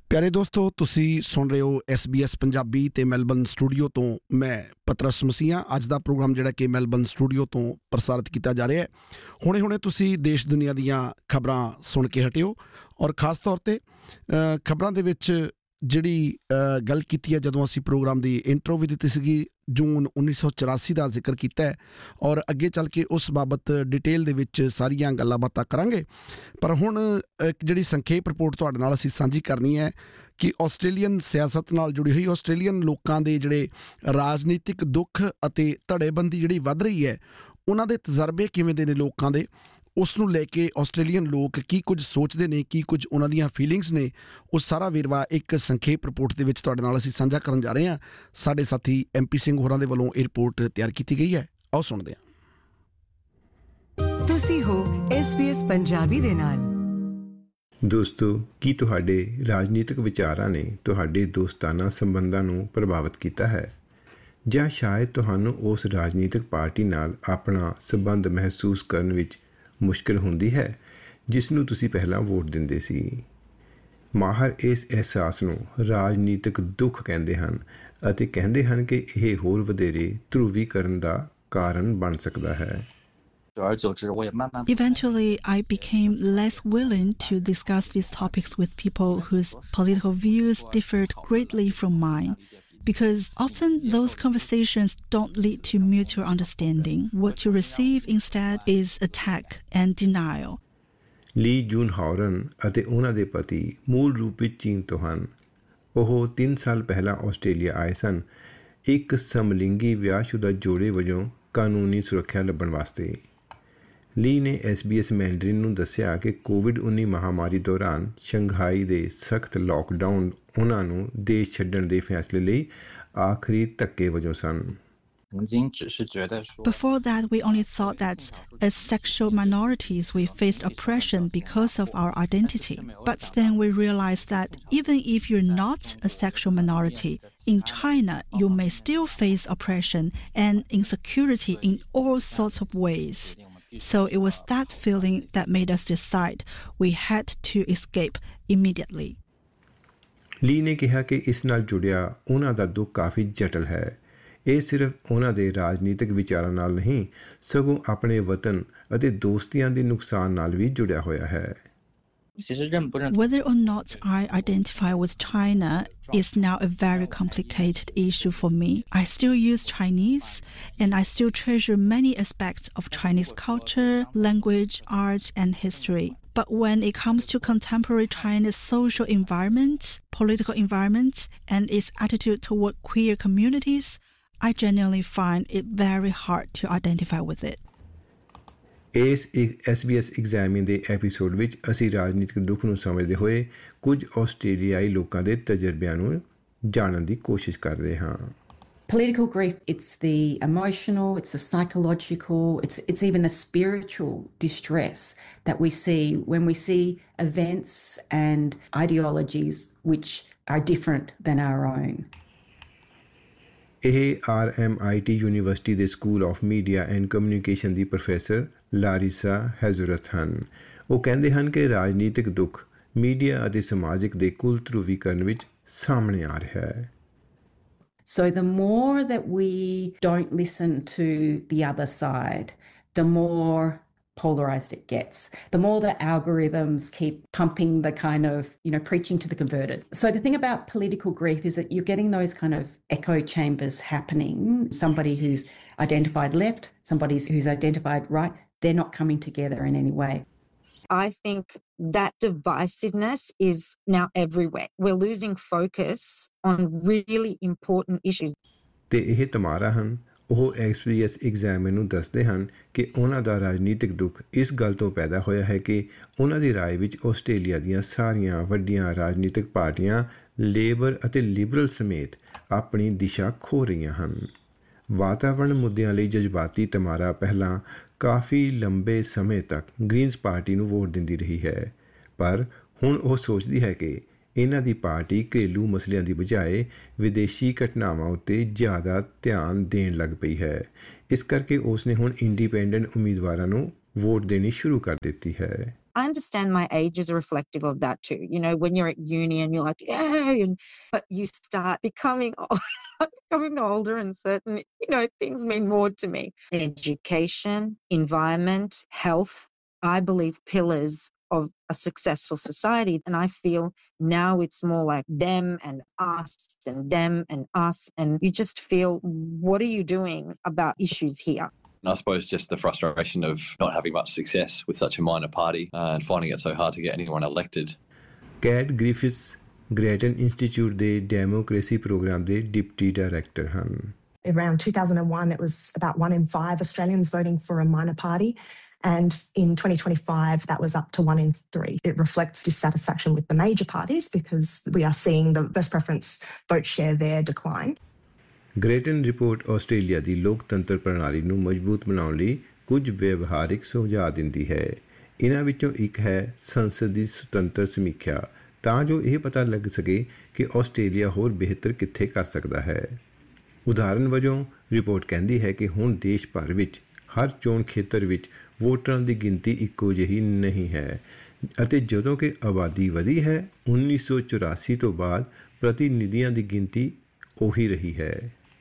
ਪਿਆਰੇ ਦੋਸਤੋ, ਤੁਸੀਂ ਸੁਣ ਰਹੇ ਹੋ SBS ਪੰਜਾਬੀ ਤੇ ਮੈਲਬਨ ਸਟੂਡੀਓ ਤੋਂ ਮੈਂ ਪਤਰਸ ਮਸੀਹ। ਅੱਜ ਦਾ ਪ੍ਰੋਗਰਾਮ ਜਿਹੜਾ ਕਿ ਮੈਲਬਨ ਸਟੂਡੀਓ ਤੋਂ ਪ੍ਰਸਾਰਿਤ ਕੀਤਾ ਜਾ ਰਿਹਾ ਹੈ। ਹੁਣੇ ਤੁਸੀਂ ਦੇਸ਼ ਦੁਨੀਆ ਦੀਆਂ ਖਬਰਾਂ ਸੁਣ ਕੇ ਹਟਿਓ ਔਰ ਖ਼ਾਸ ਤੌਰ 'ਤੇ ਖਬਰਾਂ ਦੇ ਵਿੱਚ ਜਿਹੜੀ ਗੱਲ ਕੀਤੀ ਹੈ, ਜਦੋਂ ਅਸੀਂ ਪ੍ਰੋਗਰਾਮ ਦੀ ਇੰਟਰੋ ਵੀ ਦਿੱਤੀ ਸੀਗੀ, ਜੂਨ 1984 ਦਾ ਜ਼ਿਕਰ ਕੀਤਾ ਹੈ ਔਰ ਅੱਗੇ ਚੱਲ ਕੇ ਉਸ ਬਾਬਤ ਡਿਟੇਲ ਦੇ ਵਿੱਚ ਸਾਰੀਆਂ ਗੱਲਾਂ ਬਾਤਾਂ ਕਰਾਂਗੇ। ਪਰ ਹੁਣ ਇੱਕ ਜਿਹੜੀ ਸੰਖੇਪ ਰਿਪੋਰਟ ਤੁਹਾਡੇ ਨਾਲ ਅਸੀਂ ਸਾਂਝੀ ਕਰਨੀ ਹੈ ਕਿ ਆਸਟ੍ਰੇਲੀਅਨ ਸਿਆਸਤ ਨਾਲ ਜੁੜੀ ਹੋਈ ਆਸਟ੍ਰੇਲੀਅਨ ਲੋਕਾਂ ਦੇ ਜਿਹੜੇ ਰਾਜਨੀਤਿਕ ਦੁੱਖ ਅਤੇ ਧੜੇਬੰਦੀ ਜਿਹੜੀ ਵੱਧ ਰਹੀ ਹੈ, ਉਹਨਾਂ ਦੇ ਤਜਰਬੇ ਕਿਵੇਂ ਦੇ ਨੇ ਲੋਕਾਂ ਦੇ, ਉਸ ਨੂੰ ਲੈ ਕੇ ਆਸਟ੍ਰੇਲੀਅਨ ਲੋਕ ਕੀ ਕੁਝ ਸੋਚਦੇ ਨੇ, ਕੀ ਕੁਝ ਉਹਨਾਂ ਦੀਆਂ ਫੀਲਿੰਗਸ ਨੇ, ਉਹ ਸਾਰਾ ਵੇਰਵਾ ਇੱਕ ਸੰਖੇਪ ਰਿਪੋਰਟ ਦੇ ਵਿੱਚ ਤੁਹਾਡੇ ਨਾਲ ਅਸੀਂ ਸਾਂਝਾ ਕਰਨ ਜਾ ਰਹੇ ਹਾਂ। ਸਾਡੇ ਸਾਥੀ MP ਸਿੰਘ ਹੋਰਾਂ ਦੇ ਵੱਲੋਂ ਇਹ ਰਿਪੋਰਟ ਤਿਆਰ ਕੀਤੀ ਗਈ ਹੈ। ਆਓ ਸੁਣਦੇ ਹਾਂ। ਤੁਸੀਂ ਹੋ SBS ਪੰਜਾਬੀ ਦੇ ਨਾਲ। ਦੋਸਤੋ, ਕੀ ਤੁਹਾਡੇ ਰਾਜਨੀਤਿਕ ਵਿਚਾਰਾਂ ਨੇ ਤੁਹਾਡੇ ਦੋਸਤਾਨਾ ਸੰਬੰਧਾਂ ਨੂੰ ਪ੍ਰਭਾਵਿਤ ਕੀਤਾ ਹੈ, ਜਾਂ ਸ਼ਾਇਦ ਤੁਹਾਨੂੰ ਉਸ ਰਾਜਨੀਤਿਕ ਪਾਰਟੀ ਨਾਲ ਆਪਣਾ ਸੰਬੰਧ ਮਹਿਸੂਸ ਕਰਨ ਵਿੱਚ ਮੁਸ਼ਕਿਲ ਹੁੰਦੀ ਹੈ ਜਿਸ ਨੂੰ ਤੁਸੀਂ ਪਹਿਲਾਂ ਵੋਟ ਦਿੰਦੇ ਸੀ। ਮਾਹਰ ਇਸ ਅਹਿਸਾਸ ਨੂੰ ਰਾਜਨੀਤਿਕ ਦੁੱਖ ਕਹਿੰਦੇ ਹਨ ਅਤੇ ਕਹਿੰਦੇ ਹਨ ਕਿ ਇਹ ਹੋਰ ਵਧੇਰੇ ਧਰੁਵੀਕਰਨ ਦਾ ਕਾਰਨ ਬਣ ਸਕਦਾ ਹੈ। Eventually, I became less willing to discuss these topics with people whose political views differed greatly from mine, because often those conversations don't lead to mutual understanding. What you receive instead is attack and denial. ਲੀ ਜੂਨ horn ਅਤੇ ਉਹਨਾਂ ਦੇ ਪਤੀ ਮੂਲ ਰੂਪ ਵਿੱਚ ਚੀਨ ਤੋਂ ਹਨ। ਉਹ 3 ਸਾਲ ਪਹਿਲਾਂ ਆਸਟ੍ਰੇਲੀਆ ਆਏ ਸਨ, ਇੱਕ ਸਮਲਿੰਗੀ ਵਿਆਹਸ਼ੁਦਾ ਜੋੜੇ ਵਜੋਂ ਕਾਨੂੰਨੀ ਸੁਰੱਖਿਆ ਲੱਭਣ ਵਾਸਤੇ। ਲੀ ਨੇ SBS ਮੈਂਡਰਿਨ ਨੂੰ ਦੱਸਿਆ ਕਿ COVID-19 ਮਹਾਮਾਰੀ ਦੌਰਾਨ ਸ਼ੰਘਾਈ ਦੇ ਸਖਤ ਲਾਕਡਾਊਨ ਉਹਨਾਂ ਨੂੰ ਦੇਸ਼ ਛੱਡਣ ਦੇ ਫੈਸਲੇ ਲਈ ਆਖਰੀ ਧੱਕੇ ਵਜੋਂ ਸਨ। Before that, we only thought that as sexual minorities we faced oppression because of our identity. But then we realized that even if you're not a sexual minority, in China you may still face oppression and insecurity in all sorts of ways. So it was that feeling that made us decide we had to escape immediately. ਲੀ ਨੇ ਕਿਹਾ ਕਿ ਇਸ ਨਾਲ ਜੁੜਿਆ ਉਹਨਾਂ ਦਾ ਦੁੱਖ ਕਾਫੀ ਜਟਲ ਹੈ। ਇਹ ਸਿਰਫ ਉਹਨਾਂ ਦੇ ਰਾਜਨੀਤਿਕ ਵਿਚਾਰਾਂ ਨਾਲ ਨਹੀਂ, ਸਗੋਂ ਆਪਣੇ ਵਤਨ ਅਤੇ ਦੋਸਤੀਆਂ ਦੇ ਨੁਕਸਾਨ ਨਾਲ ਵੀ ਜੁੜਿਆ ਹੋਇਆ ਹੈ। Whether or not I identify with China is now a very complicated issue for me. I still use Chinese and I still treasure many aspects of Chinese culture, language, art and history. But when it comes to contemporary China's social environment, political environment and its attitude toward queer communities, I genuinely find it very hard to identify with it. ਇਸ SBS examine ਦੇ episode ਵਿੱਚ ਅਸੀਂ ਰਾਜਨੀਤਿਕ ਦੁੱਖ ਨੂੰ ਸਮਝਦੇ ਹੋਏ ਕੁਝ ਆਸਟ੍ਰੇਲੀਆਈ ਲੋਕਾਂ ਦੇ ਤਜਰਬਿਆਂ ਨੂੰ ਜਾਣਨ ਦੀ ਕੋਸ਼ਿਸ਼ ਕਰ ਰਹੇ ਹਾਂ। Political grief, it's the emotional, it's the psychological, it's even the spiritual distress that we see when we see events and ideologies which are different than our own. ਇਹ RMIT ਯੂਨੀਵਰਸਿਟੀ ਦੇ school of media and communication the professor ਲਾਰੀਸਾ ਹੈਜ਼ਰਥ ਹਨ। ਉਹ ਕਹਿੰਦੇ ਹਨ ਕਿ ਰਾਜਨੀਤਿਕ ਦੁੱਖ media ਅਤੇ ਸਮਾਜਿਕ ਦੇ ਕੁੱਲ ਧਰੁਵੀਕਰਨ ਵਿੱਚ ਸਾਹਮਣੇ ਆ ਰਿਹਾ ਹੈ। So the more that we don't listen to the other side, the more polarized it gets, the more the algorithms keep pumping the kind of, preaching to the converted. So the thing about political grief is that you're getting those kind of echo chambers happening. Somebody who's identified left, somebody who's identified right, they're not coming together in any way. I think that divisiveness is now everywhere. We're losing focus on really important issues. ਤੇ ਇਹ Tamara ਹਨ। ਉਹ SBS examine ਨੂੰ ਦੱਸਦੇ ਹਨ ਕਿ ਉਹਨਾਂ ਦਾ ਰਾਜਨੀਤਿਕ ਦੁੱਖ ਇਸ ਗੱਲ ਤੋਂ ਪੈਦਾ ਹੋਇਆ ਹੈ ਕਿ ਉਹਨਾਂ ਦੀ ਰਾਏ ਵਿੱਚ ਆਸਟ੍ਰੇਲੀਆ ਦੀਆਂ ਸਾਰੀਆਂ ਵੱਡੀਆਂ ਰਾਜਨੀਤਿਕ ਪਾਰਟੀਆਂ ਲੇਬਰ ਅਤੇ ਲਿਬਰਲ ਸਮੇਤ ਆਪਣੀ ਦਿਸ਼ਾ ਖੋ ਰਹੀਆਂ ਹਨ। ਵਾਤਾਵਰਣ ਮੁੱਦਿਆਂ ਲਈ ਜਜ਼ਬਾਤੀ ਤਮਾਰਾ ਪਹਿਲਾਂ ਕਾਫੀ ਲੰਬੇ ਸਮੇਂ ਤੱਕ ਗ੍ਰੀਨਜ਼ ਪਾਰਟੀ ਨੂੰ ਵੋਟ ਦਿੰਦੀ ਰਹੀ ਹੈ, ਪਰ ਹੁਣ ਉਹ ਸੋਚਦੀ ਹੈ ਕਿ ਇਹਨਾਂ ਦੀ ਪਾਰਟੀ ਘਰੇਲੂ ਮਸਲਿਆਂ ਦੀ ਬਜਾਏ ਵਿਦੇਸ਼ੀ ਘਟਨਾਵਾਂ ਉੱਤੇ ਜ਼ਿਆਦਾ ਧਿਆਨ ਦੇਣ ਲੱਗ ਪਈ ਹੈ। ਇਸ ਕਰਕੇ ਉਸਨੇ ਹੁਣ ਇੰਡੀਪੈਂਡੈਂਟ ਉਮੀਦਵਾਰਾਂ ਨੂੰ ਵੋਟ ਦੇਣੀ ਸ਼ੁਰੂ ਕਰ ਦਿੱਤੀ ਹੈ। I understand my age is reflective of that too. You know, when you're at uni and you're like, yeah, but you start becoming older, and certain, you know, things mean more to me. Education, environment, health, I believe pillars of a successful society. And I feel now it's more like them and us and them and us. And you just feel, what are you doing about issues here? And I suppose just the frustration of not having much success with such a minor party and finding it so hard to get anyone elected. Cat Griffiths Grattan Institute ਦੇ democracy programme ਦੇ deputy director ਹਨ। Around 2001, it was about 1 in 5 Australians voting for a minor party. And in 2025, that was up to 1 in 3. It reflects dissatisfaction with the major parties because we are seeing the first preference vote share there decline. ਗ੍ਰੇਟਨ report Australia ਦੀ ਲੋਕਤੰਤਰ ਪ੍ਰਣਾਲੀ ਨੂੰ ਮਜ਼ਬੂਤ ਬਣਾਉਣ ਲਈ ਕੁਝ ਵਿਵਹਾਰਿਕ ਸੁਝਾਅ ਦਿੰਦੀ ਹੈ। ਇਹਨਾਂ ਵਿੱਚੋਂ ਇੱਕ ਹੈ ਸੰਸਦ ਦੀ ਸੁਤੰਤਰ ਸਮੀਖਿਆ, ਤਾਂ ਜੋ ਇਹ ਪਤਾ ਲੱਗ ਸਕੇ ਕਿ ਆਸਟ੍ਰੇਲੀਆ ਹੋਰ ਬਿਹਤਰ ਕਿੱਥੇ ਕਰ ਸਕਦਾ ਹੈ। ਉਦਾਹਰਨ ਵਜੋਂ ਰਿਪੋਰਟ ਕਹਿੰਦੀ ਹੈ ਕਿ ਹੁਣ ਦੇਸ਼ ਭਰ ਵਿੱਚ ਹਰ ਚੋਣ ਖੇਤਰ ਵਿੱਚ ਵੋਟਰਾਂ ਦੀ ਗਿਣਤੀ ਇੱਕੋ ਜਿਹੀ ਨਹੀਂ ਹੈ, ਅਤੇ ਜਦੋਂ ਕਿ ਆਬਾਦੀ ਵਧੀ ਹੈ 1984 ਤੋਂ ਬਾਅਦ ਪ੍ਰਤੀਨਿਧੀਆਂ ਦੀ ਗਿਣਤੀ ਉਹੀ ਰਹੀ ਹੈ।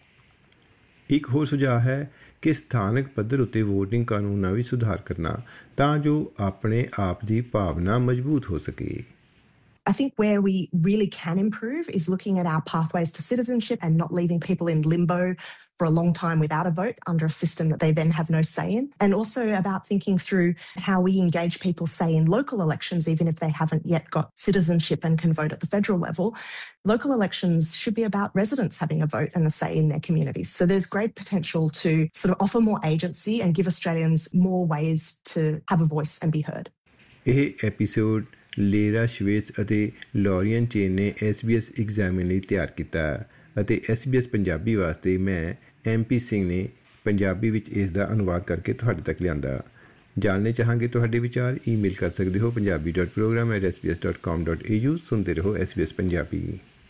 ਇੱਕ ਹੋਰ ਸੁਝਾਅ ਹੈ ਕਿ ਸਥਾਨਕ ਪੱਧਰ ਉੱਤੇ ਵੋਟਿੰਗ ਕਾਨੂੰਨਾਂ ਵਿੱਚ ਸੁਧਾਰ ਕਰਨਾ, ਤਾਂ ਜੋ ਆਪਣੇ ਆਪ ਦੀ ਭਾਵਨਾ ਮਜ਼ਬੂਤ ਹੋ ਸਕੇ। I think where we really can improve is looking at our pathways to citizenship and not leaving people in limbo for a long time without a vote under a system that they then have no say in. And also about thinking through how we engage people, say, in local elections, even if they haven't yet got citizenship and can vote at the federal level. Local elections should be about residents having a vote and a say in their communities. So there's great potential to sort of offer more agency and give Australians more ways to have a voice and be heard. ਇਹ episode ਲੇਰਾ ਸ਼ਵੇਜ਼ ਅਤੇ ਲੌਰੀਅਨ chain ਨੇ SBS examine ਲਈ ਤਿਆਰ ਕੀਤਾ ਅਤੇ SBS Punjabi ਵਾਸਤੇ ਮੈਂ MP Singh ਨੇ ਪੰਜਾਬੀ ਵਿੱਚ ਇਸ ਦਾ ਅਨੁਵਾਦ ਕਰਕੇ ਤੁਹਾਡੇ ਤੱਕ ਲਿਆਂਦਾ। ਜਾਣਨੇ ਚਾਹਾਂਗੇ ਤੁਹਾਡੇ ਵਿਚਾਰ, ਈਮੇਲ ਕਰ ਸਕਦੇ ਹੋ punjabi.program@sbs.com.au। ਸੁਣਦੇ ਰਹੋ SBS ਪੰਜਾਬੀ।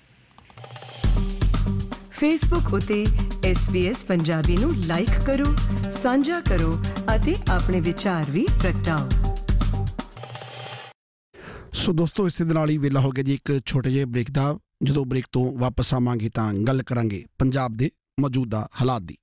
ਫੇਸਬੁੱਕ ਉਤੇ SBS ਪੰਜਾਬੀ ਨੂੰ ਲਾਈਕ ਕਰੋ, ਸਾਂਝਾ ਕਰੋ ਅਤੇ ਆਪਣੇ ਵਿਚਾਰ ਵੀ ਪ੍ਰਗਟਾਓ। ਸੋ ਦੋਸਤੋ, ਇਸੇ ਦੇ ਨਾਲ ਹੀ ਵੇਲਾ ਹੋ ਗਿਆ ਜੀ ਇੱਕ ਛੋਟੇ ਜਿਹੇ ਬ੍ਰੇਕ ਦਾ। ਜਦੋਂ ਬ੍ਰੇਕ ਤੋਂ ਵਾਪਸ ਆਵਾਂਗੇ ਤਾਂ ਗੱਲ ਕਰਾਂਗੇ ਪੰਜਾਬ ਦੇ ਮੌਜੂਦਾ ਹਾਲਾਤ ਦੀ।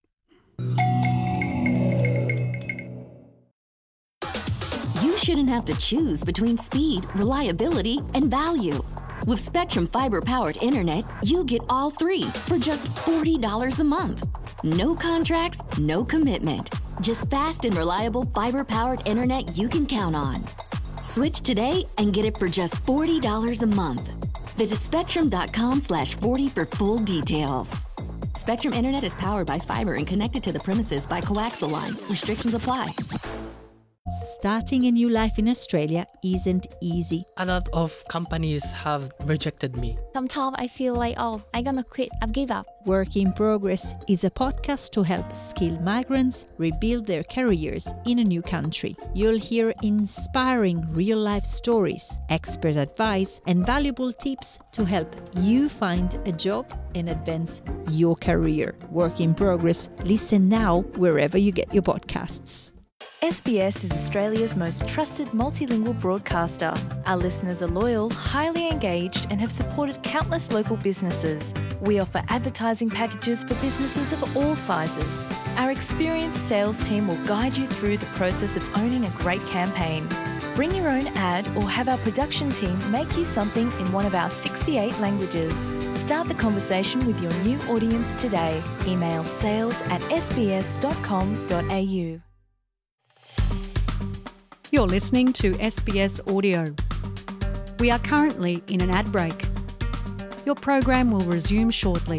You shouldn't have to choose between speed, reliability, and value. With Spectrum fiber-powered internet, you get all three for just $40 a month. No contracts, no commitment. Just fast and reliable fiber-powered internet you can count on. Switch today and get it for just $40 a month. Visit spectrum.com/40 for full details. Spectrum Internet is powered by fiber and connected to the premises by coaxial lines. Restrictions apply. Starting a new life in Australia isn't easy. A lot of companies have rejected me. Sometimes I feel like, oh, I'm gonna quit, I've give up. Work in Progress is a podcast to help skilled migrants rebuild their careers in a new country. You'll hear inspiring real-life stories, expert advice, and valuable tips to help you find a job and advance your career. Work in Progress. Listen now wherever you get your podcasts. SBS is Australia's most trusted multilingual broadcaster. Our listeners are loyal, highly engaged, and have supported countless local businesses. We offer advertising packages for businesses of all sizes. Our experienced sales team will guide you through the process of owning a great campaign. Bring your own ad or have our production team make you something in one of our 68 languages. Start the conversation with your new audience today. Email sales@sbs.com.au. You're listening to SBS Audio. We are currently in an ad break. Your program will resume shortly.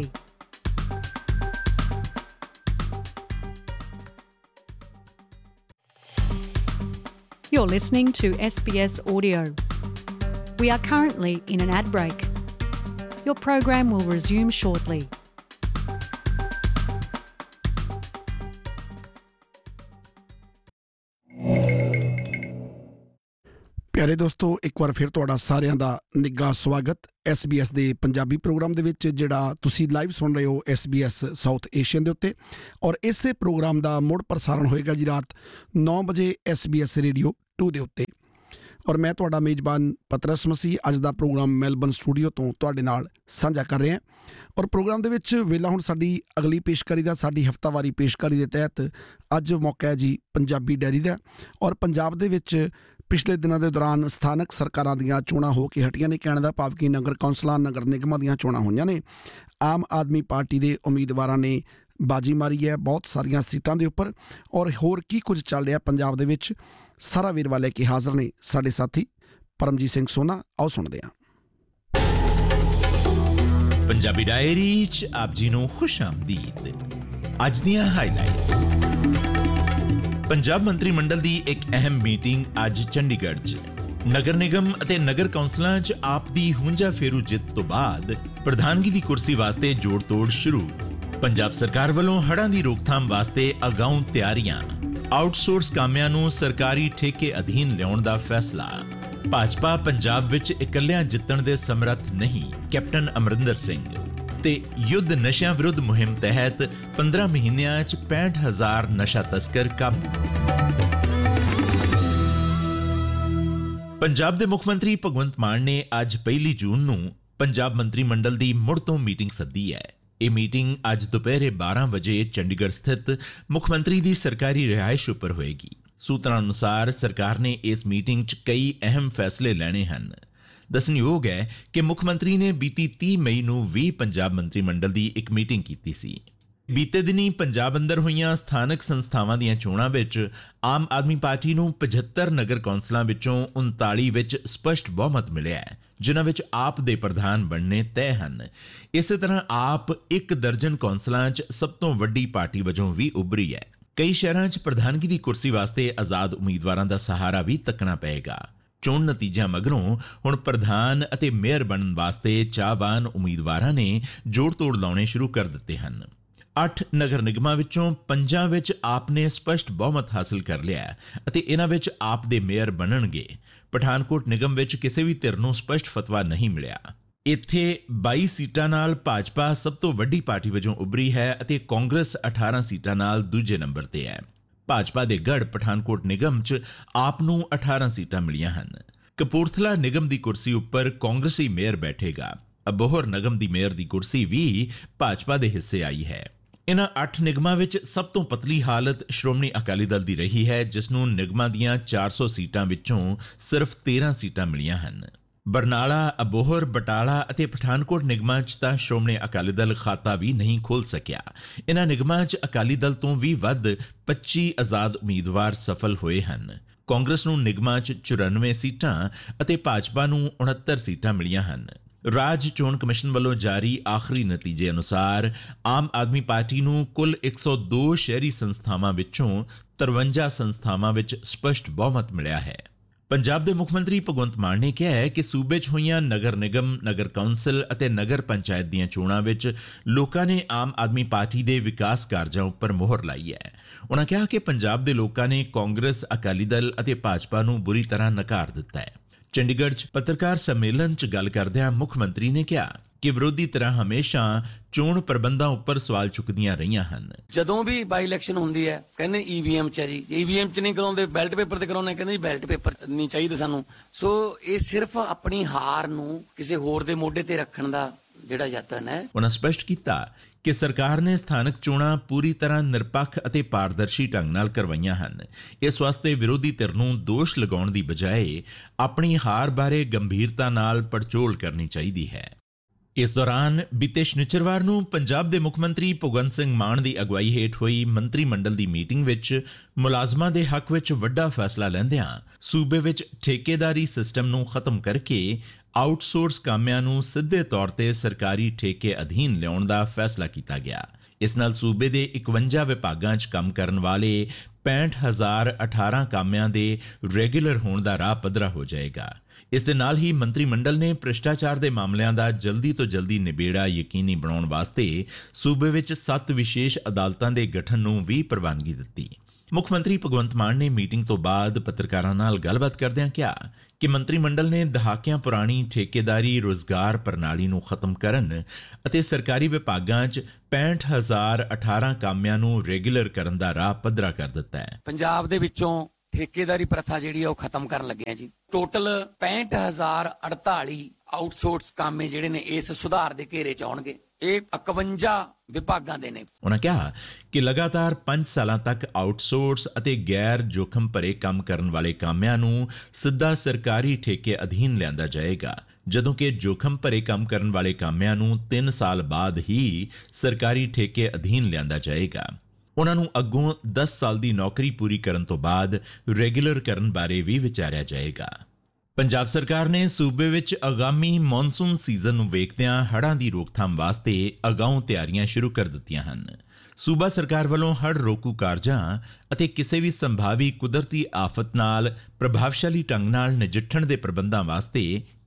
You're listening to SBS Audio. We are currently in an ad break. Your program will resume shortly. ਪਿਆਰੇ ਦੋਸਤੋ, ਇੱਕ ਵਾਰ ਫਿਰ ਤੁਹਾਡਾ ਸਾਰਿਆਂ ਦਾ ਨਿੱਘਾ ਸਵਾਗਤ SBS ਦੇ Punjabi programme ਦੇ ਵਿੱਚ, ਜਿਹੜਾ ਤੁਸੀਂ ਲਾਈਵ ਸੁਣ ਰਹੇ ਹੋ SBS ਸਾਊਥ ਏਸ਼ੀਅਨ ਦੇ ਉੱਤੇ। ਔਰ ਇਸੇ ਪ੍ਰੋਗਰਾਮ ਦਾ ਮੁੜ ਪ੍ਰਸਾਰਣ ਹੋਏਗਾ ਜੀ ਰਾਤ 9 ਵਜੇ SBS ਰੇਡੀਓ 2 ਦੇ ਉੱਤੇ। ਔਰ ਮੈਂ ਤੁਹਾਡਾ ਮੇਜ਼ਬਾਨ ਪਤਰਸ ਮਸੀਹ ਅੱਜ ਦਾ ਪ੍ਰੋਗਰਾਮ ਮੈਲਬਨ ਸਟੂਡੀਓ ਤੋਂ ਤੁਹਾਡੇ ਨਾਲ ਸਾਂਝਾ ਕਰ ਰਿਹਾ। ਔਰ ਪ੍ਰੋਗਰਾਮ ਦੇ ਵਿੱਚ ਵੇਲਾ ਹੁਣ ਸਾਡੀ ਅਗਲੀ ਪੇਸ਼ਕਾਰੀ ਦਾ, ਸਾਡੀ ਹਫ਼ਤਾਵਾਰੀ ਪੇਸ਼ਕਾਰੀ ਦੇ ਤਹਿਤ ਅੱਜ ਮੌਕਾ ਹੈ ਜੀ ਪੰਜਾਬੀ ਡਾਇਰੀ ਦਾ। ਔਰ ਪੰਜਾਬ ਦੇ ਵਿੱਚ ਪਿਛਲੇ ਦਿਨਾਂ ਦੇ ਦੌਰਾਨ ਸਥਾਨਕ ਸਰਕਾਰਾਂ ਦੀਆਂ ਚੋਣਾਂ ਹੋ ਕੇ ਹਟੀਆਂ ਨੇ। ਕਹਿਣ ਦਾ ਭਾਵ ਕਿ ਨਗਰ ਕੌਂਸਲਾਂ, ਨਗਰ ਨਿਗਮਾਂ ਦੀਆਂ ਚੋਣਾਂ ਹੋਈਆਂ ਨੇ। ਆਮ ਆਦਮੀ ਪਾਰਟੀ ਦੇ ਉਮੀਦਵਾਰਾਂ ਨੇ ਬਾਜੀ ਮਾਰੀ ਹੈ ਬਹੁਤ ਸਾਰੀਆਂ ਸੀਟਾਂ ਦੇ ਉੱਪਰ। ਔਰ ਹੋਰ ਕੀ ਕੁਝ ਚੱਲ ਰਿਹਾ ਪੰਜਾਬ ਦੇ ਵਿੱਚ, ਸਾਰਾ ਵੇਰਵਾ ਲੈ ਕੇ ਹਾਜ਼ਰ ਨੇ ਸਾਡੇ ਸਾਥੀ ਪਰਮਜੀਤ ਸਿੰਘ ਸੋਨਾ। ਆਓ ਸੁਣਦੇ ਹਾਂ। ਪੰਜਾਬੀ ਡਾਇਰੀ 'ਚ ਆਪ ਜੀ ਨੂੰ ਖੁਸ਼ ਆਮਦੀਦ। ਅੱਜ ਦੀਆਂ ਹਾਈਲਾਈਟਸ। ਪੰਜਾਬ ਮੰਤਰੀ ਮੰਡਲ ਦੀ ਇੱਕ ਅਹਿਮ ਮੀਟਿੰਗ ਅੱਜ ਚੰਡੀਗੜ੍ਹ 'ਚ। ਨਗਰ ਨਿਗਮ ਅਤੇ ਨਗਰ ਕੌਂਸਲਾਂ 'ਚ ਆਪ ਦੀ ਹੁੰਜਾ ਫੇਰੂ ਜਿੱਤ ਤੋਂ ਬਾਅਦ ਪ੍ਰਧਾਨਗੀ ਦੀ ਕੁਰਸੀ ਵਾਸਤੇ ਜੋੜ ਤੋੜ ਸ਼ੁਰੂ। ਪੰਜਾਬ ਸਰਕਾਰ ਵੱਲੋਂ ਹੜ੍ਹਾਂ ਦੀ ਰੋਕਥਾਮ ਵਾਸਤੇ ਅਗਾਊਂ ਤਿਆਰੀਆਂ। ਆਊਟਸੋਰਸ ਕਾਮਿਆਂ ਨੂੰ ਸਰਕਾਰੀ ਠੇਕੇ ਅਧੀਨ ਲਿਆਉਣ ਦਾ ਫੈਸਲਾ। ਭਾਜਪਾ ਪੰਜਾਬ ਵਿੱਚ ਇਕੱਲਿਆਂ ਜਿੱਤਣ ਦੇ ਸਮਰੱਥ ਨਹੀਂ, ਕੈਪਟਨ ਅਮਰਿੰਦਰ ਸਿੰਘ। ਤੇ ਯੁੱਧ ਨਸ਼ਿਆਂ ਵਿਰੁੱਧ ਮੁਹਿੰਮ ਤਹਿਤ 15 ਮਹੀਨਿਆਂ 'ਚ 65,000 ਨਸ਼ਾ ਤਸਕਰ ਕਾਬੂ। ਪੰਜਾਬ ਦੇ ਮੁੱਖ ਮੰਤਰੀ ਭਗਵੰਤ ਮਾਨ ਨੇ ਅੱਜ 1 ਜੂਨ ਨੂੰ ਪੰਜਾਬ ਮੰਤਰੀ ਮੰਡਲ ਦੀ ਮੁੜ ਤੋਂ ਮੀਟਿੰਗ ਸੱਦੀ ਹੈ। ਇਹ ਮੀਟਿੰਗ ਅੱਜ ਦੁਪਹਿਰੇ 12 ਵਜੇ ਚੰਡੀਗੜ੍ਹ ਸਥਿਤ ਮੁੱਖ ਮੰਤਰੀ ਦੀ ਸਰਕਾਰੀ ਰਿਹਾਇਸ਼ ਉੱਪਰ ਹੋਏਗੀ। ਸੂਤਰਾਂ ਅਨੁਸਾਰ ਸਰਕਾਰ ਨੇ ਇਸ ਮੀਟਿੰਗ 'ਚ ਕਈ ਅਹਿਮ ਫੈਸਲੇ ਲੈਣੇ ਹਨ। ਦੱਸਣਯੋਗ ਹੈ ਕਿ ਮੁੱਖ ਮੰਤਰੀ ਨੇ ਬੀਤੀ 30 ਮਈ ਨੂੰ ਵੀ ਪੰਜਾਬ ਮੰਤਰੀ ਮੰਡਲ ਦੀ ਇੱਕ ਮੀਟਿੰਗ ਕੀਤੀ ਸੀ। ਬੀਤੇ ਦਿਨੀ ਪੰਜਾਬ ਅੰਦਰ ਹੋਈਆਂ ਸਥਾਨਕ ਸੰਸਥਾਵਾਂ ਦੀਆਂ ਚੋਣਾਂ ਵਿੱਚ ਆਮ ਆਦਮੀ ਪਾਰਟੀ ਨੂੰ 75 ਨਗਰ ਕੌਂਸਲਾਂ ਵਿੱਚੋਂ 39 ਵਿੱਚ ਸਪਸ਼ਟ ਬਹੁਮਤ ਮਿਲਿਆ ਹੈ, ਜਿਨ੍ਹਾਂ ਵਿੱਚ ਆਪ ਦੇ ਪ੍ਰਧਾਨ ਬਣਨੇ ਤੈਅ ਹਨ। ਇਸੇ ਤਰ੍ਹਾਂ ਆਪ 1 ਦਰਜਨ ਕੌਂਸਲਾਂ 'ਚ ਸਭ ਤੋਂ ਵੱਡੀ ਪਾਰਟੀ ਵਜੋਂ ਵੀ ਉੱਭਰੀ ਹੈ। ਕਈ ਸ਼ਹਿਰਾਂ 'ਚ ਪ੍ਰਧਾਨਗੀ ਦੀ ਕੁਰਸੀ ਵਾਸਤੇ ਆਜ਼ਾਦ ਉਮੀਦਵਾਰਾਂ ਦਾ ਸਹਾਰਾ ਵੀ ਤੱਕਣਾ ਪਏਗਾ। ਚੋਣ ਨਤੀਜਿਆਂ ਮਗਰੋਂ ਹੁਣ ਪ੍ਰਧਾਨ ਅਤੇ ਮੇਅਰ ਬਣਨ ਵਾਸਤੇ ਚਾਹਵਾਨ ਉਮੀਦਵਾਰਾਂ ਨੇ ਜੋੜ ਤੋੜ ਲਾਉਣੇ ਸ਼ੁਰੂ ਕਰ ਦਿੱਤੇ ਹਨ। 8 ਨਗਰ ਨਿਗਮਾਂ ਵਿੱਚੋਂ 5 ਵਿੱਚ ਆਪ ਨੇ ਸਪਸ਼ਟ ਬਹੁਮਤ ਹਾਸਲ ਕਰ ਲਿਆ ਅਤੇ ਇਹਨਾਂ ਵਿੱਚ ਆਪ ਦੇ ਮੇਅਰ ਬਣਨਗੇ। ਪਠਾਨਕੋਟ ਨਿਗਮ ਵਿੱਚ ਕਿਸੇ ਵੀ ਧਿਰ ਨੂੰ ਸਪਸ਼ਟ ਫਤਵਾ ਨਹੀਂ ਮਿਲਿਆ। ਇੱਥੇ 22 ਸੀਟਾਂ ਨਾਲ ਭਾਜਪਾ ਸਭ ਤੋਂ ਵੱਡੀ ਪਾਰਟੀ ਵਜੋਂ ਉੱਭਰੀ ਹੈ ਅਤੇ ਕਾਂਗਰਸ 18 ਸੀਟਾਂ ਨਾਲ ਦੂਜੇ ਨੰਬਰ ਤੇ ਹੈ। ਭਾਜਪਾ ਦੇ ਗੜ੍ਹ ਪਠਾਨਕੋਟ ਨਿਗਮ 'ਚ ਆਪ ਨੂੰ 18 ਸੀਟਾਂ ਮਿਲੀਆਂ ਹਨ। ਕਪੂਰਥਲਾ ਨਿਗਮ ਦੀ ਕੁਰਸੀ ਉੱਪਰ ਕਾਂਗਰਸੀ ਮੇਅਰ ਬੈਠੇਗਾ। ਅਬੋਹਰ ਨਿਗਮ ਦੀ ਮੇਅਰ ਦੀ ਕੁਰਸੀ ਵੀ ਭਾਜਪਾ ਦੇ ਹਿੱਸੇ ਆਈ ਹੈ। ਇਹਨਾਂ 8 ਨਿਗਮਾਂ ਵਿੱਚ ਸਭ ਤੋਂ ਪਤਲੀ ਹਾਲਤ ਸ਼੍ਰੋਮਣੀ ਅਕਾਲੀ ਦਲ ਦੀ ਰਹੀ ਹੈ, ਜਿਸ ਨੂੰ ਨਿਗਮਾਂ ਦੀਆਂ 400 ਸੀਟਾਂ ਵਿੱਚੋਂ ਸਿਰਫ 13 ਸੀਟਾਂ ਮਿਲੀਆਂ ਹਨ। ਬਰਨਾਲਾ, ਅਬੋਹਰ, ਬਟਾਲਾ ਅਤੇ ਪਠਾਨਕੋਟ ਨਿਗਮਾਂ 'ਚ ਤਾਂ ਸ਼੍ਰੋਮਣੀ ਅਕਾਲੀ ਦਲ ਖਾਤਾ ਵੀ ਨਹੀਂ ਖੋਲ੍ਹ ਸਕਿਆ। ਇਹਨਾਂ ਨਿਗਮਾਂ 'ਚ ਅਕਾਲੀ ਦਲ ਤੋਂ ਵੀ ਵੱਧ 25 ਆਜ਼ਾਦ ਉਮੀਦਵਾਰ ਸਫਲ ਹੋਏ ਹਨ। ਕਾਂਗਰਸ ਨੂੰ ਨਿਗਮਾਂ 'ਚ 94 ਸੀਟਾਂ ਅਤੇ ਭਾਜਪਾ ਨੂੰ 69 ਸੀਟਾਂ ਮਿਲੀਆਂ ਹਨ। ਰਾਜ ਚੋਣ ਕਮਿਸ਼ਨ ਵੱਲੋਂ ਜਾਰੀ ਆਖਰੀ ਨਤੀਜੇ ਅਨੁਸਾਰ ਆਮ ਆਦਮੀ ਪਾਰਟੀ ਨੂੰ ਕੁੱਲ 102 ਸ਼ਹਿਰੀ ਸੰਸਥਾਵਾਂ ਵਿੱਚੋਂ 53 ਸੰਸਥਾਵਾਂ ਵਿੱਚ ਸਪਸ਼ਟ ਬਹੁਮਤ ਮਿਲਿਆ ਹੈ। ਪੰਜਾਬ ਦੇ ਮੁੱਖ ਮੰਤਰੀ ਭਗਵੰਤ ਮਾਨ ਨੇ ਕਿਹਾ ਹੈ ਕਿ ਸੂਬੇ 'ਚ ਹੋਈਆਂ ਨਗਰ ਨਿਗਮ, ਨਗਰ ਕੌਂਸਲ ਅਤੇ ਨਗਰ ਪੰਚਾਇਤ ਦੀਆਂ ਚੋਣਾਂ ਵਿੱਚ ਲੋਕਾਂ ਨੇ ਆਮ ਆਦਮੀ ਪਾਰਟੀ ਦੇ ਵਿਕਾਸ ਕਾਰਜਾਂ ਉੱਪਰ ਮੋਹਰ ਲਾਈ ਹੈ। ਉਨ੍ਹਾਂ ਕਿਹਾ ਕਿ ਪੰਜਾਬ ਦੇ ਲੋਕਾਂ ਨੇ ਕਾਂਗਰਸ, ਅਕਾਲੀ ਦਲ ਅਤੇ ਭਾਜਪਾ ਨੂੰ ਬੁਰੀ ਤਰ੍ਹਾਂ ਨਕਾਰ ਦਿੱਤਾ ਹੈ। ਚੰਡੀਗੜ੍ਹ 'ਚ ਪੱਤਰਕਾਰ ਸੰਮੇਲਨ 'ਚ ਗੱਲ ਕਰਦਿਆਂ ਮੁੱਖ ਮੰਤਰੀ ਨੇ ਕਿਹਾ ਕਿ ਵਿਰੋਧੀ ਧਿਰਾਂ ਹਮੇਸ਼ਾ ਚੋਣ ਪ੍ਰਬੰਧਾਂ ਉੱਪਰ ਸਵਾਲ ਚੁੱਕਦੀਆਂ ਰਹੀਆਂ ਹਨ। ਜਦੋਂ ਵੀ ਬਾਈ ਇਲੈਕਸ਼ਨ ਹੁੰਦੀ ਹੈ ਕਹਿੰਦੇ EVM 'ਚ ਹੈ ਜੀ, EVM 'ਚ ਨਹੀਂ ਕਰਾਉਂਦੇ, ਬੈਲਟ ਪੇਪਰ ਤੇ ਕਰਾਉਂਦੇ, ਕਹਿੰਦੇ ਜੀ ਬੈਲਟ ਪੇਪਰ ਨਹੀਂ ਚਾਹੀਦੇ ਸਾਨੂੰ। ਸੋ ਇਹ ਸਿਰਫ ਆਪਣੀ ਹਾਰ ਨੂੰ ਕਿਸੇ ਹੋਰ ਦੇ ਮੋਢੇ ਤੇ ਰੱਖਣ ਦਾ ਜਿਹੜਾ ਯਤਨ ਹੈ। ਉਹਨਾਂ ਸਪਸ਼ਟ ਕੀਤਾ ਕਿ ਸਰਕਾਰ ਨੇ ਸਥਾਨਕ ਚੋਣਾਂ ਪੂਰੀ ਤਰ੍ਹਾਂ ਨਿਰਪੱਖ ਅਤੇ ਪਾਰਦਰਸ਼ੀ ਢੰਗ ਨਾਲ ਕਰਵਾਈਆਂ ਹਨ। ਇਸ ਵਾਸਤੇ ਵਿਰੋਧੀ ਧਿਰ ਨੂੰ ਦੋਸ਼ ਲਗਾਉਣ ਦੀ ਬਜਾਏ ਆਪਣੀ ਹਾਰ ਬਾਰੇ ਗੰਭੀਰਤਾ ਨਾਲ ਪੜਚੋਲ ਕਰਨੀ ਚਾਹੀਦੀ ਹੈ। ਇਸ ਦੌਰਾਨ ਬੀਤੇ ਸ਼ਨੀਚਰਵਾਰ ਨੂੰ ਪੰਜਾਬ ਦੇ ਮੁੱਖ ਮੰਤਰੀ ਭਗਵੰਤ ਸਿੰਘ ਮਾਨ ਦੀ ਅਗਵਾਈ ਹੇਠ ਹੋਈ ਮੰਤਰੀ ਮੰਡਲ ਦੀ ਮੀਟਿੰਗ ਵਿੱਚ ਮੁਲਾਜ਼ਮਾਂ ਦੇ ਹੱਕ ਵਿੱਚ ਵੱਡਾ ਫੈਸਲਾ ਲੈਂਦਿਆਂ ਸੂਬੇ ਵਿੱਚ ਠੇਕੇਦਾਰੀ ਸਿਸਟਮ ਨੂੰ ਖਤਮ ਕਰਕੇ ਆਊਟਸੋਰਸ ਕਾਮਿਆਂ ਨੂੰ ਸਿੱਧੇ ਤੌਰ ਤੇ ਸਰਕਾਰੀ ਠੇਕੇ ਅਧੀਨ ਲਿਆਉਣ ਦਾ ਫੈਸਲਾ ਕੀਤਾ ਗਿਆ। ਇਸ ਨਾਲ ਸੂਬੇ ਦੇ 51 ਵਿਭਾਗਾਂ 'ਚ ਕੰਮ ਕਰਨ ਵਾਲੇ 65,018 ਕਾਮਿਆਂ ਦੇ ਰੈਗੂਲਰ ਹੋਣ ਦਾ ਰਾਹ ਪੱਧਰਾ ਹੋ ਜਾਏਗਾ। ਇਸ ਦੇ ਨਾਲ ਹੀ ਮੰਤਰੀ ਮੰਡਲ ਨੇ ਭ੍ਰਿਸ਼ਟਾਚਾਰ ਦੇ ਮਾਮਲਿਆਂ ਦਾ ਜਲਦੀ ਤੋਂ ਜਲਦੀ ਨਿਬੇੜਾ ਯਕੀਨੀ ਬਣਾਉਣ ਵਾਸਤੇ ਸੂਬੇ ਵਿੱਚ 7 ਵਿਸ਼ੇਸ਼ ਅਦਾਲਤਾਂ ਦੇ ਗਠਨ ਨੂੰ ਵੀ ਪ੍ਰਵਾਨਗੀ ਦਿੱਤੀ। ਮੁੱਖ ਮੰਤਰੀ ਭਗਵੰਤ ਮਾਨ ਨੇ ਮੀਟਿੰਗ ਤੋਂ ਬਾਅਦ ਪੱਤਰਕਾਰਾਂ ਨਾਲ ਗੱਲਬਾਤ ਕਰਦਿਆਂ ਕਿਹਾ ਕਿ ਮੰਤਰੀ ਮੰਡਲ ਨੇ ਦਹਾਕਿਆਂ ਪੁਰਾਣੀ ਠੇਕੇਦਾਰੀ ਰੁਜ਼ਗਾਰ ਪ੍ਰਣਾਲੀ ਨੂੰ ਖਤਮ ਕਰਨ ਅਤੇ ਸਰਕਾਰੀ ਵਿਭਾਗਾਂ 'ਚ 65,018 ਕਾਮਿਆਂ ਨੂੰ ਰੈਗੂਲਰ ਕਰਨ ਦਾ ਰਾਹ ਪੱਧਰਾ ਕਰ ਦਿੱਤਾ ਹੈ। ਪੰਜਾਬ ਦੇ ਵਿੱਚੋਂ ਠੇਕੇਦਾਰੀ ਪ੍ਰਥਾ ਜਿਹੜੀ ਆ ਉਹ ਖਤਮ ਕਰਨ ਲੱਗੇ ਆ ਜੀ। ਟੋਟਲ 65,048 ਆਊਟਸੋਰਸ ਕਾਮੇ ਜਿਹੜੇ ਨੇ ਇਸ ਸੁਧਾਰ ਦੇ ਘੇਰੇ ਚ ਆਉਣਗੇ। ਇਹ 51 ਵਿਭਾਗਾਂ ਦੇ ਨੇ। ਉਹਨਾਂ ਕਿਹਾ ਕਿ ਲਗਾਤਾਰ 5 ਸਾਲਾਂ ਤੱਕ ਆਊਟਸੋਰਸ ਅਤੇ ਗੈਰ ਜੋਖਮ ਭਰੇ ਕੰਮ ਕਰਨ ਵਾਲੇ ਕਾਮਿਆਂ ਨੂੰ ਸਿੱਧਾ ਸਰਕਾਰੀ ਠੇਕੇ ਅਧੀਨ ਲਿਆਂਦਾ ਜਾਏਗਾ, ਜਦੋਂ ਕਿ ਜੋਖਮ ਭਰੇ ਕੰਮ ਕਰਨ ਵਾਲੇ ਕਾਮਿਆਂ ਨੂੰ 3 ਸਾਲ ਬਾਅਦ ਹੀ ਸਰਕਾਰੀ ਠੇਕੇ ਅਧੀਨ ਲਿਆਂਦਾ ਜਾਏਗਾ। ਉਹਨਾਂ ਨੂੰ ਅੱਗੋਂ 10 ਸਾਲ ਦੀ ਨੌਕਰੀ ਪੂਰੀ ਕਰਨ ਤੋਂ ਬਾਅਦ ਰੈਗੂਲਰ ਕਰਨ ਬਾਰੇ ਵੀ ਵਿਚਾਰਿਆ ਜਾਏਗਾ। ਪੰਜਾਬ ਸਰਕਾਰ ਨੇ ਸੂਬੇ ਵਿੱਚ ਆਗਾਮੀ ਮੌਨਸੂਨ ਸੀਜ਼ਨ ਨੂੰ ਵੇਖਦਿਆਂ ਹੜ੍ਹਾਂ ਦੀ ਰੋਕਥਾਮ ਵਾਸਤੇ ਅਗਾਊਂ ਤਿਆਰੀਆਂ ਸ਼ੁਰੂ ਕਰ ਦਿੱਤੀਆਂ ਹਨ। ਸੂਬਾ ਸਰਕਾਰ ਵੱਲੋਂ ਹੜ੍ਹ ਰੋਕੂ ਕਾਰਜਾਂ ਅਤੇ ਕਿਸੇ ਵੀ ਸੰਭਾਵੀ ਕੁਦਰਤੀ ਆਫਤ ਨਾਲ ਪ੍ਰਭਾਵਸ਼ਾਲੀ ਢੰਗ ਨਾਲ ਨਜਿੱਠਣ ਦੇ ਪ੍ਰਬੰਧਾਂ ਵਾਸਤੇ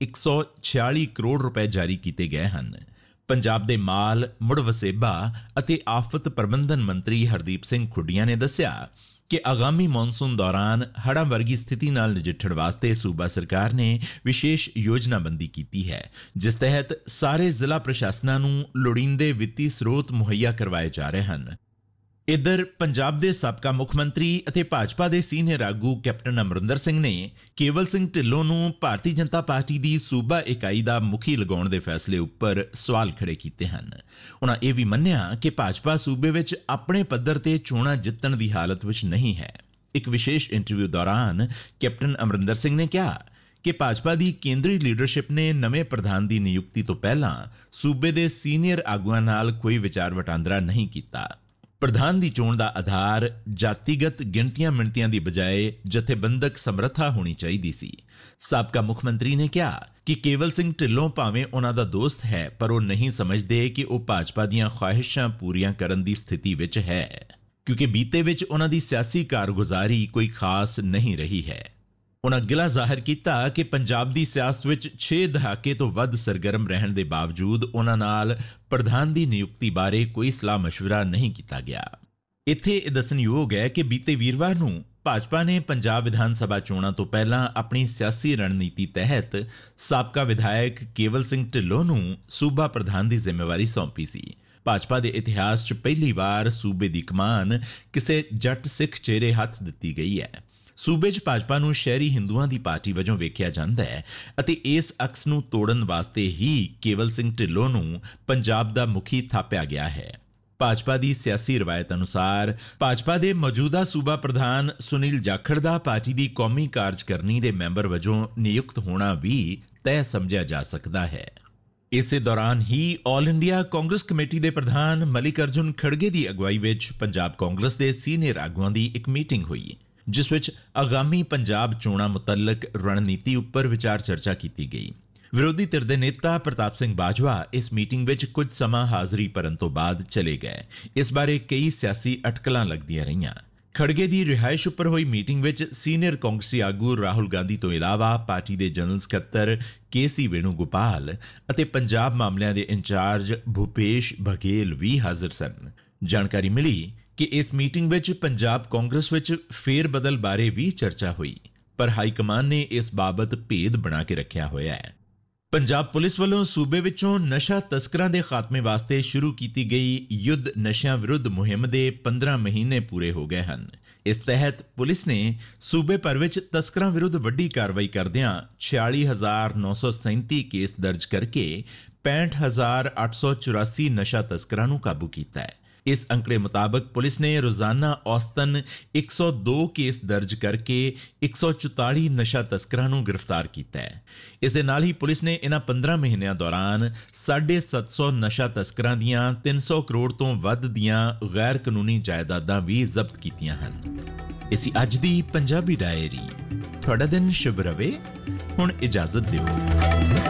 146 ਕਰੋੜ ਰੁਪਏ ਜਾਰੀ ਕੀਤੇ ਗਏ ਹਨ। ਪੰਜਾਬ ਦੇ ਮਾਲ, ਮੁੜ ਵਸੇਬਾ ਅਤੇ ਆਫਤ ਪ੍ਰਬੰਧਨ ਮੰਤਰੀ ਹਰਦੀਪ ਸਿੰਘ ਖੁੱਡੀਆਂ ਨੇ ਦੱਸਿਆ ਕਿ ਆਗਾਮੀ ਮੌਨਸੂਨ ਦੌਰਾਨ ਹੜ੍ਹਾਂ ਵਰਗੀ ਸਥਿਤੀ ਨਾਲ ਨਜਿੱਠਣ ਵਾਸਤੇ ਸੂਬਾ ਸਰਕਾਰ ਨੇ ਵਿਸ਼ੇਸ਼ ਯੋਜਨਾਬੰਦੀ ਕੀਤੀ ਹੈ, ਜਿਸ ਤਹਿਤ ਸਾਰੇ ਜ਼ਿਲ੍ਹਾ ਪ੍ਰਸ਼ਾਸਨਾਂ ਨੂੰ ਲੋੜੀਂਦੇ ਵਿੱਤੀ ਸਰੋਤ ਮੁਹੱਈਆ ਕਰਵਾਏ ਜਾ ਰਹੇ ਹਨ। ਇੱਧਰ ਪੰਜਾਬ ਦੇ ਸਾਬਕਾ ਮੁੱਖ ਮੰਤਰੀ ਅਤੇ ਭਾਜਪਾ ਦੇ ਸੀਨੀਅਰ ਆਗੂ ਕੈਪਟਨ ਅਮਰਿੰਦਰ ਸਿੰਘ ਨੇ ਕੇਵਲ ਸਿੰਘ ਢਿੱਲੋਂ ਨੂੰ ਭਾਰਤੀ ਜਨਤਾ ਪਾਰਟੀ ਦੀ ਸੂਬਾ ਇਕਾਈ ਦਾ ਮੁਖੀ ਲਗਾਉਣ ਦੇ ਫੈਸਲੇ ਉੱਪਰ ਸਵਾਲ ਖੜੇ ਕੀਤੇ ਹਨ। ਉਹਨਾਂ ਇਹ ਵੀ ਮੰਨਿਆ ਕਿ ਭਾਜਪਾ ਸੂਬੇ ਵਿੱਚ ਆਪਣੇ ਪੱਧਰ ਤੇ ਚੋਣਾਂ ਜਿੱਤਣ ਦੀ ਹਾਲਤ ਵਿੱਚ ਨਹੀਂ ਹੈ। ਇੱਕ ਵਿਸ਼ੇਸ਼ ਇੰਟਰਵਿਊ ਦੌਰਾਨ ਕੈਪਟਨ ਅਮਰਿੰਦਰ ਸਿੰਘ ਨੇ ਕਿਹਾ ਕਿ ਭਾਜਪਾ ਦੀ ਕੇਂਦਰੀ ਲੀਡਰਸ਼ਿਪ ਨੇ ਨਵੇਂ ਪ੍ਰਧਾਨ ਦੀ ਨਿਯੁਕਤੀ ਤੋਂ ਪਹਿਲਾਂ ਸੂਬੇ ਦੇ ਸੀਨੀਅਰ ਆਗੂਆਂ ਨਾਲ ਕੋਈ ਵਿਚਾਰ ਵਟਾਂਦਰਾ ਨਹੀਂ ਕੀਤਾ। ਪ੍ਰਧਾਨ ਦੀ ਚੋਣ ਦਾ ਆਧਾਰ ਜਾਤੀਗਤ ਗਿਣਤੀਆਂ ਮਿਣਤੀਆਂ ਦੀ ਬਜਾਏ ਜਥੇਬੰਦਕ ਸਮਰੱਥਾ ਹੋਣੀ ਚਾਹੀਦੀ ਸੀ। ਸਾਬਕਾ ਮੁੱਖ ਮੰਤਰੀ ਨੇ ਕਿਹਾ ਕਿ ਕੇਵਲ ਸਿੰਘ ਢਿੱਲੋਂ ਭਾਵੇਂ ਉਹਨਾਂ ਦਾ ਦੋਸਤ ਹੈ, ਪਰ ਉਹ ਨਹੀਂ ਸਮਝਦੇ ਕਿ ਉਹ ਭਾਜਪਾ ਦੀਆਂ ਖੁਆਇਸ਼ਾਂ ਪੂਰੀਆਂ ਕਰਨ ਦੀ ਸਥਿਤੀ ਵਿੱਚ ਹੈ, ਕਿਉਂਕਿ ਬੀਤੇ ਵਿੱਚ ਉਹਨਾਂ ਦੀ ਸਿਆਸੀ ਕਾਰਗੁਜ਼ਾਰੀ ਕੋਈ ਖਾਸ ਨਹੀਂ ਰਹੀ ਹੈ। ਉਹਨਾਂ ਗਿਲਾ ਜ਼ਾਹਿਰ ਕੀਤਾ ਕਿ ਪੰਜਾਬ ਦੀ ਸਿਆਸਤ ਵਿੱਚ 6 ਦਹਾਕੇ ਤੋਂ ਵੱਧ ਸਰਗਰਮ ਰਹਿਣ ਦੇ ਬਾਵਜੂਦ ਉਹਨਾਂ ਨਾਲ ਪ੍ਰਧਾਨ ਦੀ ਨਿਯੁਕਤੀ ਬਾਰੇ ਕੋਈ ਸਲਾਹ ਮਸ਼ਵਰਾ ਨਹੀਂ ਕੀਤਾ ਗਿਆ। ਇੱਥੇ ਇਹ ਦੱਸਣਯੋਗ ਹੈ ਕਿ ਬੀਤੇ ਵੀਰਵਾਰ ਨੂੰ ਭਾਜਪਾ ਨੇ ਪੰਜਾਬ ਵਿਧਾਨ ਸਭਾ ਚੋਣਾਂ ਤੋਂ ਪਹਿਲਾਂ ਆਪਣੀ ਸਿਆਸੀ ਰਣਨੀਤੀ ਤਹਿਤ ਸਾਬਕਾ ਵਿਧਾਇਕ ਕੇਵਲ ਸਿੰਘ ਢਿੱਲੋਂ ਨੂੰ ਸੂਬਾ ਪ੍ਰਧਾਨ ਦੀ ਜ਼ਿੰਮੇਵਾਰੀ ਸੌਂਪੀ ਸੀ। ਭਾਜਪਾ ਦੇ ਇਤਿਹਾਸ 'ਚ ਪਹਿਲੀ ਵਾਰ ਸੂਬੇ ਦੀ ਕਮਾਨ ਕਿਸੇ ਜੱਟ ਸਿੱਖ ਚਿਹਰੇ ਹੱਥ ਦਿੱਤੀ ਗਈ ਹੈ। ਸੂਬੇ 'ਚ ਭਾਜਪਾ ਨੂੰ ਸ਼ਹਿਰੀ ਹਿੰਦੂਆਂ ਦੀ ਪਾਰਟੀ ਵਜੋਂ ਵੇਖਿਆ ਜਾਂਦਾ ਹੈ ਅਤੇ ਇਸ ਅਕਸ ਨੂੰ ਤੋੜਨ ਵਾਸਤੇ ਹੀ ਕੇਵਲ ਸਿੰਘ ਢਿੱਲੋਂ ਨੂੰ ਪੰਜਾਬ ਦਾ ਮੁਖੀ ਥਾਪਿਆ ਗਿਆ ਹੈ। ਭਾਜਪਾ ਦੀ ਸਿਆਸੀ ਰਵਾਇਤ ਅਨੁਸਾਰ ਭਾਜਪਾ ਦੇ ਮੌਜੂਦਾ ਸੂਬਾ ਪ੍ਰਧਾਨ ਸੁਨੀਲ ਜਾਖੜ ਦਾ ਪਾਰਟੀ ਦੀ ਕੌਮੀ ਕਾਰਜਕਾਰਨੀ ਦੇ ਮੈਂਬਰ ਵਜੋਂ ਨਿਯੁਕਤ ਹੋਣਾ ਵੀ ਤੈਅ ਸਮਝਿਆ ਜਾ ਸਕਦਾ ਹੈ। ਇਸੇ ਦੌਰਾਨ ਹੀ ਆਲ ਇੰਡੀਆ ਕਾਂਗਰਸ ਕਮੇਟੀ ਦੇ ਪ੍ਰਧਾਨ ਮਲਿਕ ਅਰਜੁਨ ਖੜਗੇ ਦੀ ਅਗਵਾਈ ਵਿੱਚ ਪੰਜਾਬ ਕਾਂਗਰਸ ਦੇ ਸੀਨੀਅਰ ਆਗੂਆਂ ਦੀ ਇੱਕ ਮੀਟਿੰਗ ਹੋਈ, ਜਿਸ ਵਿੱਚ ਆਗਾਮੀ ਪੰਜਾਬ ਚੋਣਾਂ ਮੁਤਲਕ ਰਣਨੀਤੀ ਉੱਪਰ ਵਿਚਾਰ ਚਰਚਾ ਕੀਤੀ ਗਈ। ਵਿਰੋਧੀ ਧਿਰ ਦੇ ਨੇਤਾ ਪ੍ਰਤਾਪ ਸਿੰਘ ਬਾਜਵਾ ਇਸ ਮੀਟਿੰਗ ਵਿੱਚ ਕੁਝ ਸਮਾਂ ਹਾਜ਼ਰੀ ਭਰਨ ਤੋਂ ਬਾਅਦ ਚਲੇ ਗਏ। ਇਸ ਬਾਰੇ ਕਈ ਸਿਆਸੀ ਅਟਕਲਾਂ ਲੱਗਦੀਆਂ ਰਹੀਆਂ। ਖੜਗੇ ਦੀ ਰਿਹਾਇਸ਼ ਉੱਪਰ ਹੋਈ ਮੀਟਿੰਗ ਵਿੱਚ ਸੀਨੀਅਰ ਕਾਂਗਰਸੀ ਆਗੂ ਰਾਹੁਲ ਗਾਂਧੀ ਤੋਂ ਇਲਾਵਾ ਪਾਰਟੀ ਦੇ ਜਨਰਲ ਸਕੱਤਰ ਕੇ.ਸੀ. ਵੇਣੂਗੋਪਾਲ ਅਤੇ ਪੰਜਾਬ ਮਾਮਲਿਆਂ ਦੇ ਇੰਚਾਰਜ ਭੁਪੇਸ਼ ਬਘੇਲ ਵੀ ਹਾਜ਼ਰ ਸਨ। ਜਾਣਕਾਰੀ ਮਿਲੀ ਕਿ ਇਸ ਮੀਟਿੰਗ ਵਿੱਚ ਪੰਜਾਬ ਕਾਂਗਰਸ ਵਿੱਚ ਫੇਰ ਬਦਲ ਬਾਰੇ ਵੀ ਚਰਚਾ ਹੋਈ, ਪਰ ਹਾਈ ਕਮਾਨ ਨੇ ਇਸ ਬਾਬਤ ਭੇਦ ਬਣਾ ਕੇ ਰੱਖਿਆ ਹੋਇਆ ਹੈ। ਪੰਜਾਬ ਪੁਲਿਸ ਵੱਲੋਂ ਸੂਬੇ ਵਿੱਚੋਂ ਨਸ਼ਾ ਤਸਕਰਾਂ ਦੇ ਖਾਤਮੇ ਵਾਸਤੇ ਸ਼ੁਰੂ ਕੀਤੀ ਗਈ ਯੁੱਧ ਨਸ਼ਿਆਂ ਵਿਰੁੱਧ ਮੁਹਿੰਮ ਦੇ 15 ਮਹੀਨੇ ਪੂਰੇ ਹੋ ਗਏ ਹਨ। ਇਸ ਤਹਿਤ ਪੁਲਿਸ ਨੇ ਸੂਬੇ ਭਰ ਵਿੱਚ ਤਸਕਰਾਂ ਵਿਰੁੱਧ ਵੱਡੀ ਕਾਰਵਾਈ ਕਰਦਿਆਂ 46,937 ਕੇਸ ਦਰਜ ਕਰਕੇ 65,884 ਨਸ਼ਾ ਤਸਕਰਾਂ ਨੂੰ ਕਾਬੂ ਕੀਤਾ ਹੈ। ਇਸ ਅੰਕੜੇ ਮੁਤਾਬਕ ਪੁਲਿਸ ਨੇ ਰੋਜ਼ਾਨਾ ਔਸਤਨ 102 ਕੇਸ ਦਰਜ ਕਰਕੇ 144 ਨਸ਼ਾ ਤਸਕਰਾਂ ਨੂੰ ਗ੍ਰਿਫਤਾਰ ਕੀਤਾ ਹੈ। ਇਸ ਦੇ ਨਾਲ ਹੀ ਪੁਲਿਸ ਨੇ ਇਹਨਾਂ 15 ਮਹੀਨਿਆਂ ਦੌਰਾਨ 750 ਨਸ਼ਾ ਤਸਕਰਾਂ ਦੀਆਂ 300 ਕਰੋੜ ਤੋਂ ਵੱਧ ਦੀਆਂ ਗੈਰ ਕਾਨੂੰਨੀ ਜਾਇਦਾਦਾਂ ਵੀ ਜ਼ਬਤ ਕੀਤੀਆਂ ਹਨ। ਇਸੀ ਅੱਜ ਦੀ ਪੰਜਾਬੀ ਡਾਇਰੀ। ਤੁਹਾਡਾ ਦਿਨ ਸ਼ੁਭ ਰਵੇ। ਹੁਣ ਇਜਾਜ਼ਤ ਦਿਓ।